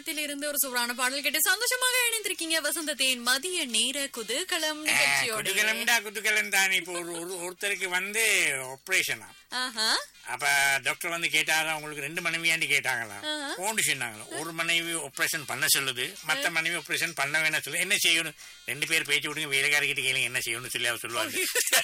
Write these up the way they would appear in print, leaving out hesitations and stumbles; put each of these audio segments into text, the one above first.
திரைப்படத்தில் இருந்து ஒரு சூப்பரான பாடல் கேட்டு சந்தோஷமாக இணைந்திருக்கீங்க வசந்தத்தின் மதிய நேர குதூகலம் நிகழ்ச்சியோட. குதூகலம் தானே. இப்போ ஒருத்தருக்கு வந்து ஆபரேஷனா, அப்ப டாக்டர் வந்து கேட்டாரா உங்களுக்கு 2 மனைவியாண்டி கேட்டாங்களா, ஓண்டு சொன்னாங்களா. ஒரு மனைவி ஆபரேஷன் பண்ண சொல்லுது, மத்த மனைவி ஆபரேஷன் பண்ண வேணா சொல்லு. என்ன செய்யணும் 2 பேர் பேச்சு விடுங்க, வேலைக்காரர்கிட்ட கேளுங்க என்ன செய்யணும்னு சொல்லி அவர் சொல்லுவாங்க.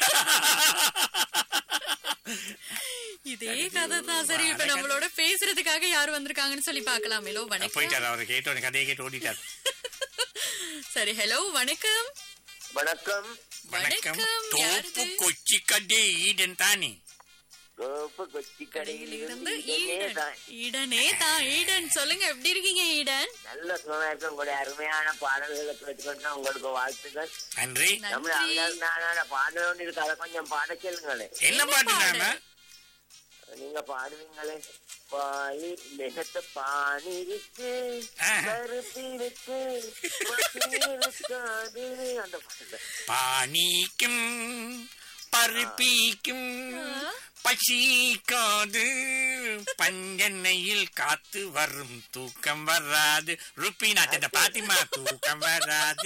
இதே கதை தான். சரி, இப்ப நம்மளோட பேசுறதுக்காக யாரு வந்திருக்காங்கன்னு சொல்லி பாக்கலாம். ஹலோ வணக்கம். போயிட்டாரு, அவரை கேட்டோம் கதையை கேட்டு ஓடிட்டாரு. சரி, ஹலோ வணக்கம். வணக்கம் வணக்கம். தோப்பு கொச்சி கடை ஈடன் தானே. தோப்பு கொச்சி கடையில் இருந்து ஈடனே தான். ஈடன் சொல்லுங்க, எப்படி இருக்கீங்க ஈடன்? நல்ல சுகமா இருக்க. உங்களுடைய அருமையான பாடல்களை கேட்டுக்கொண்டு உங்களுக்கு வாழ்த்துக்கள். நன்றி. நம்ம பாடல் ஒன்று இருக்கு, அதை கொஞ்சம் பாட சொல்லுங்களே. என்ன பாட்டுனா நீங்க பாடுவீங்களே. பாலி நெகத்த பானி இருக்கு, கருப்பி இருக்கு, இருக்காது. அந்த பாட்டு பானிக்கும் பருப்பிக்கும் பசிக்காது, பஞ்செண்ணையில் காத்து வரும் தூக்கம் வராது. ருப்பினா இந்த பாத்திமா தூக்கம் வராது.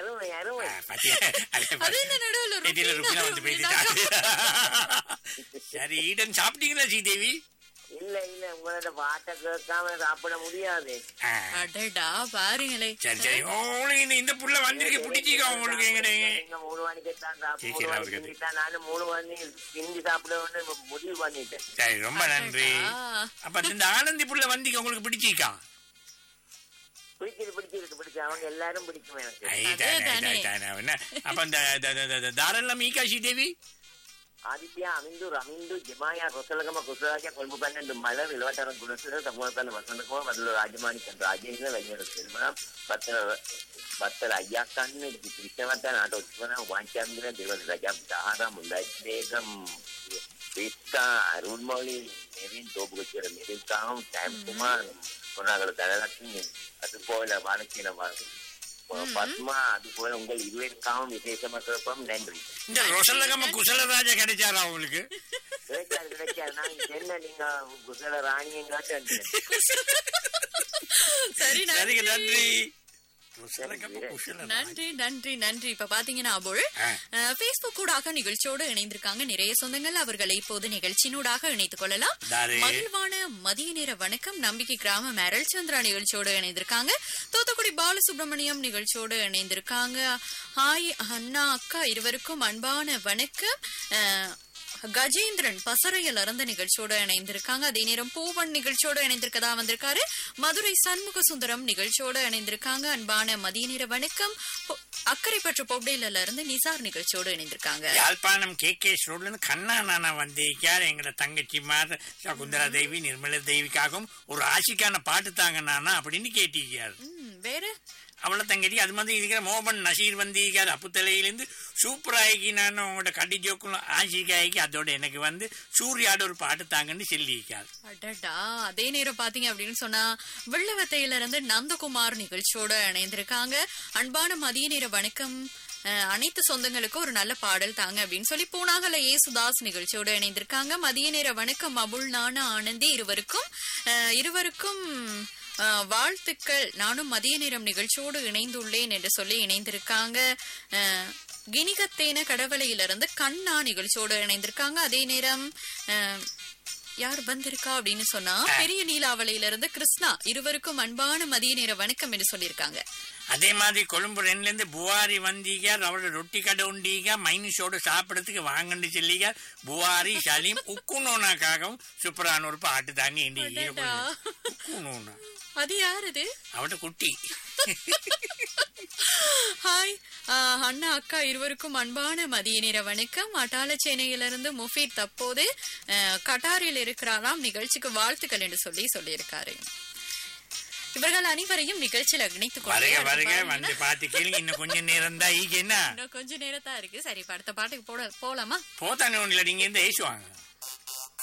ருப்பினா வந்து பேசிட்டாரு. சரி, ஈடன் சாப்பிட்டீங்களா ஸ்ரீதேவி? இல்ல இல்ல, உங்களோட பாட்டை கேட்காம சாப்பிட முடியாது. பாருங்களே. சரி சரி, உங்களுக்கு இந்த புள்ள வந்திருக்கு பிடிச்சிக்கா உங்களுக்கு. நீங்க 3 மணிக்கு தான் சாப்பிட்டு, நானும் 3 மணி கிண்டி சாப்பிட முடிவு பண்ணிட்டேன். சரி, ரொம்ப நன்றி. அப்ப இந்த ஆனந்தி புள்ள வந்திக்க உங்களுக்கு பிடிச்சிக்கா? பிடிச்சிருக்கு. அவங்க எல்லாரும் பிடிக்கும் எனக்கு. அப்ப இந்த தாராள மீகா ஸ்ரீதேவி, ಆದಿತ್ಯ ಅಮಿಂದು ರಮಿಂದು ಜಿಮಾಯ ಕೊಸಲಗಮ ಕುಸರಾಜ ಕೊಲ್ಬು ಪನ್ನೆಂದು ಮಲ ವಿಲವಟರ ಗುಣಸಿದ ತಮ್ಮತನ ವಸಂತಕೋ ಮೊದಲು ರಾಜಮಾಣಿ ಚಂದ್ರ ರಾಜೇಂದ್ರ ವೆಂಕಟ ಸಿನಿಮಾ ಬತ್ತಲ ಅಯ್ಯಾಕಣ್ಣು ಕೃಷ್ಣವರ್ಧನ ಆಟ ಉತ್ಪನ್ನ ವಾಂಚಾಂದ್ರ ದೇವರ ರಜಾ ಸಹಾರ ಮುಂದಾಯಿ ಬೇಗಂ ಪಿಸ್ತಾ ಅರುಣ್ ಮೌಳಿ ನೆವಿನ್ ತೋಬುಗಚ್ಚಿರ ನಿಖಿಲ್ ಕಾಮ್ ಟ್ಯಾಮ್ ಕುಮಾರ್ ಕೊನಾಗಲು ದಳಲಕ್ಷ್ಮಿ அதுபோல வானக்கீன பத்மா, அது போல உங்கள் 2 பேருக்காகவும் விசேஷமாக நன்றி. இந்த ரொசல்லகம குசலராஜா கிடைச்சாரா உங்களுக்கு? கிடைச்சாரு. நான் என்ன நீங்க குசல ராணியும் காட்டு. சரி, நன்றி. நன்றி நன்றி நன்றி. இப்ப பாத்தீங்கன்னா அபுல் பேஸ்புக் ஊடாக நிகழ்ச்சியோடு இணைந்திருக்காங்க நிறைய சொந்தங்கள். அவர்களை இப்போது நிகழ்ச்சியினூடாக இணைத்துக் கொள்ளலாம். மகிழ்வான மதிய நேர வணக்கம். நம்பிக்கை கிராம மேரல் சந்திரா நிகழ்ச்சியோடு இணைந்திருக்காங்க. தூத்துக்குடி பாலசுப்ரமணியம் நிகழ்ச்சியோடு இணைந்திருக்காங்க. ஹாய் அண்ணா அக்கா இருவருக்கும் அன்பான வணக்கம். கஜேந்திரன் பசறையில் இறந்த நிகழ்ச்சியோட இணைந்திருக்காங்க. அதே நேரம் பூவன் நிகழ்ச்சியோட இணைந்திருக்கதா வந்திருக்காரு. மதுரை சண்முக சுந்தரம் நிகழ்ச்சியோட இணைந்திருக்காங்க. அன்பான மதிய நேர வணக்கம். அக்கரைப்பற்று பொப்டேல இருந்து நிசார் நிகழ்ச்சியோட இணைந்திருக்காங்க. யாழ்ப்பாணம் KK ரோட்ல இருந்து கண்ணா நானா வந்திருக்காரு. எங்களோட தங்கச்சி மார் சகுந்தரா தேவி நிர்மலா தேவிக்காகவும் ஒரு ஆசிக்கான பாட்டு தாங்க நானா அப்படின்னு கேட்டிருக்காரு. வேற அவள தங்கச்சி அது மாதிரி இருக்கிற மோபன் நசீர் வந்திருக்காரு. அப்புத்தலையிலிருந்து சூப்பராய்க்கு நான் உங்களோட கட்டி ஜோக்கும் ஆசிக்காய்க்கு அதோட எனக்கு வந்து சூர்யாட ஒரு பாட்டு தாங்கன்னு சொல்லியிருக்காரு. அதே நேரம் பாத்தீங்க அப்படின்னு சொன்னா வெள்ளவத்தையில இருந்து நந்தகுமார் நிகழ்ச்சியோட இணைந்திருக்காங்க. அன்பான மதிய நேர வணக்கம். அனைத்து சொந்தங்களுக்கும் ஒரு நல்ல பாடல் தாங்க அப்படின்னு சொல்லி பூனாகல ஏசுதாஸ் நிகழ்ச்சியோட இணைந்திருக்காங்க. மதிய நேர வணக்கம் அபுல் நானா ஆனந்தி இருவருக்கும் வாழ்த்துக்கள். நானும் மதிய நேரம் நிகழ்ச்சியோடு இணைந்துள்ளேன் என்று சொல்லி இணைந்திருக்காங்க. கிணிகத்தேன கடவளையிலிருந்து கண்ணா நிகழ்ச்சியோடு இணைந்திருக்காங்க. அதே நேரம் யார் வந்திருக்கா அப்படின்னு சொன்னா பெரிய நீலாவளையிலிருந்து கிருஷ்ணா இருவருக்கும் அன்பான மதிய நேர வணக்கம் என்று சொல்லியிருக்காங்க. அதே மாதிரி கொழும்பு 2ல இருந்து புவாரி வந்தீங்க. அவரோட ரொட்டி கடை உண்டீங்க மைனிஷோடு சாப்பிடறதுக்கு வாங்கன்னு சொல்லிங்க. புவாரி சலீம் உக்குனோனாக்காகவும் சூப்பரான ஒரு பாட்டு தாண்டி உக்குனோனா. அது யாரு? அவட குட்டி. ஹாய் அண்ணா அக்கா இருவருக்கும் அன்பான மதிய நேர வணக்கம். அட்டாள சென்னையிலிருந்து முஃபீத் தற்போது கட்டாரில் இருக்கிறாராம். நிகழ்ச்சிக்கு வாழ்த்துக்கள் என்று சொல்லியிருக்காரு. இவர்கள் அனைவரையும் நிகழ்ச்சியில் இணைத்துக் கொள்ளுங்க. இன்னும் கொஞ்ச நேரம் தான், இன்னும் கொஞ்ச நேரம் தான் இருக்கு. சரி, அடுத்த பாட்டுக்கு போலாமா? போதானே நீங்க இந்த ஏசுவாங்க.